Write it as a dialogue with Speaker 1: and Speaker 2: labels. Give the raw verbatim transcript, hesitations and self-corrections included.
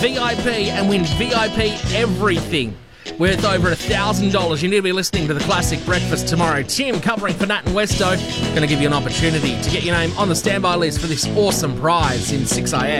Speaker 1: V I P and win V I P everything worth over one thousand dollars. You need to be listening to the Classic Breakfast tomorrow. Tim, covering for Nat and Westo, going to give you an opportunity to get your name on the standby list for this awesome prize in six a m.